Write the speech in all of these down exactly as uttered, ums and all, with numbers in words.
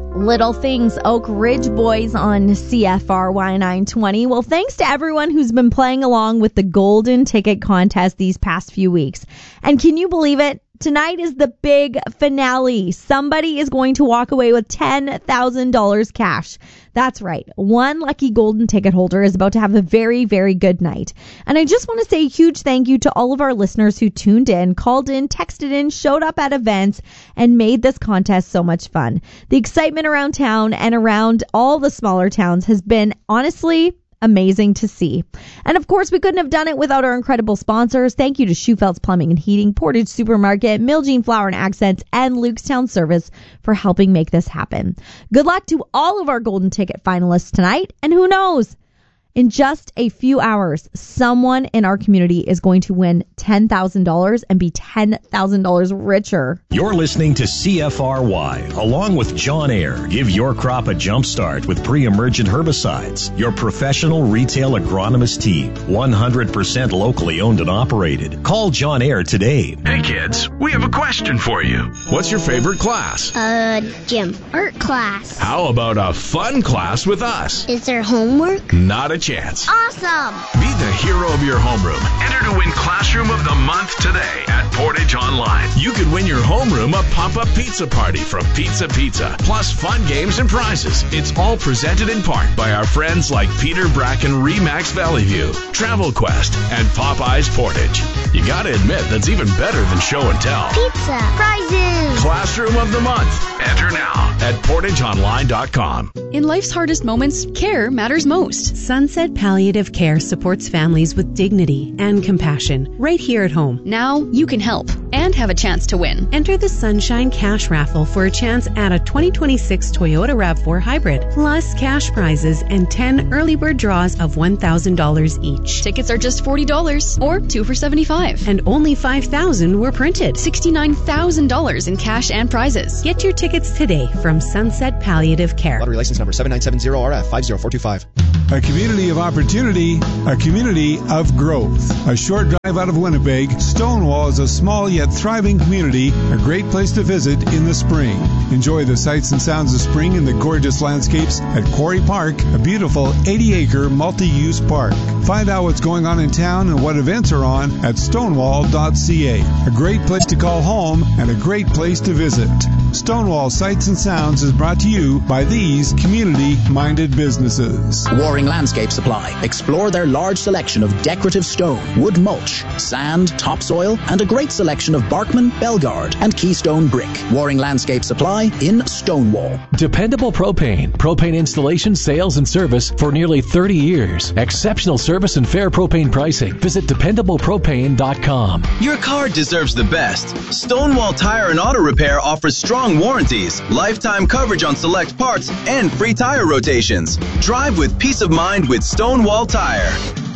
Little Things, Oak Ridge Boys on C F R Y nine twenty. Well, thanks to everyone who's been playing along with the Golden Ticket Contest these past few weeks. And can you believe it? Tonight is the big finale. Somebody is going to walk away with ten thousand dollars cash. That's right. One lucky golden ticket holder is about to have a very, very good night. And I just want to say a huge thank you to all of our listeners who tuned in, called in, texted in, showed up at events, and made this contest so much fun. The excitement around town and around all the smaller towns has been, honestly, amazing to see. And of course, we couldn't have done it without our incredible sponsors. Thank you to Schufeld's Plumbing and Heating, Portage Supermarket, Miljean Flower and Accents, and Lukestown Service for helping make this happen. Good luck to all of our Golden Ticket finalists tonight. And who knows? In just a few hours, someone in our community is going to win ten thousand dollars and be ten thousand dollars richer. You're listening to C F R Y, along with John Ayer. Give your crop a jump start with pre-emergent herbicides. Your professional retail agronomist team, one hundred percent locally owned and operated. Call John Ayer today. Hey kids, we have a question for you. What's your favorite class? Uh, gym. Art class. How about a fun class with us? Is there homework? Not a chance. Awesome! Be the hero of your homeroom. Enter to win Classroom of the Month today at Portage Online. You could win your homeroom a pop-up pizza party from Pizza Pizza, plus fun games and prizes. It's all presented in part by our friends like Peter Bracken, Remax Valley View, Travel Quest, and Popeyes Portage. You gotta admit, that's even better than show and tell. Pizza! Prizes! Classroom of the Month. Enter now at portage online dot com. In life's hardest moments, care matters most. Sunset Palliative Care supports families with dignity and compassion right here at home. Now you can help and have a chance to win. Enter the Sunshine Cash Raffle for a chance at a twenty twenty-six Toyota RAV four Hybrid, plus cash prizes and ten early bird draws of one thousand dollars each. Tickets are just forty dollars or two for seventy-five dollars. And only five thousand were printed. sixty-nine thousand dollars in cash and prizes. Get your tickets today from Sunset Palliative Care. Lottery license number seven nine seven zero R F five zero four two five. A community of opportunity, a community of growth. A short drive out of Winnipeg, Stonewall is a small yet thriving community, a great place to visit in the spring. Enjoy the sights and sounds of spring and the gorgeous landscapes at Quarry Park, a beautiful eighty acre multi-use park. Find out what's going on in town and what events are on at stonewall dot c a. A great place to call home and a great place to visit. Stonewall Sights and Sounds is brought to you by these community-minded businesses. Waring Landscape Supply. Explore their large selection of decorative stone, wood mulch, sand, topsoil, and a great selection of Barkman, Belgard, and Keystone brick. Waring Landscape Supply in Stonewall. Dependable Propane. Propane installation, sales, and service for nearly thirty years. Exceptional service and fair propane pricing. Visit dependable propane dot com. Your car deserves the best. Stonewall Tire and Auto Repair offers strong warranties, lifetime coverage on select parts, and free tire rotations. Drive with peace of mind with Stonewall Tire.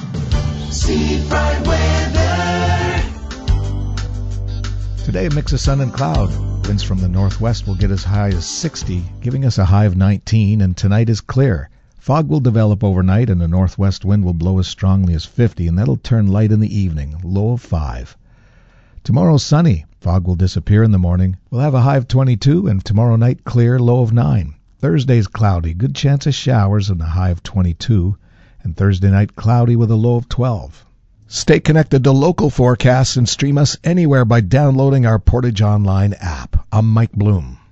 See bright weather. Today, a mix of sun and cloud. Winds from the northwest will get as high as sixty, giving us a high of nineteen, and tonight is clear. Fog will develop overnight, and a northwest wind will blow as strongly as fifty, and that'll turn light in the evening, low of five. Tomorrow, sunny. Fog will disappear in the morning. We'll have a high of twenty-two, and tomorrow night, clear, low of nine. Thursday's cloudy, good chance of showers, and a high of twenty-two. And Thursday night, cloudy with a low of twelve. Stay connected to local forecasts and stream us anywhere by downloading our Portage Online app. I'm Mike Bloom.